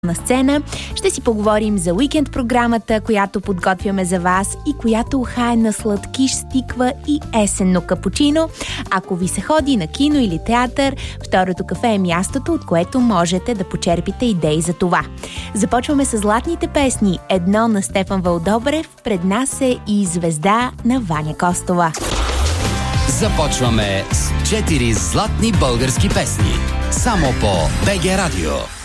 на сцена. Ще си поговорим за уикенд програмата, която подготвяме за вас и която ухае на сладкиш с тиква и есенно капучино. Ако ви се ходи на кино или театър, Второто кафе е мястото, от което можете да почерпите идеи за това. Започваме с златните песни. Едно на Стефан Вълдобрев, пред нас е и Звезда на Ваня Костова. Започваме с 4 златни български песни. Само по БГ Радио.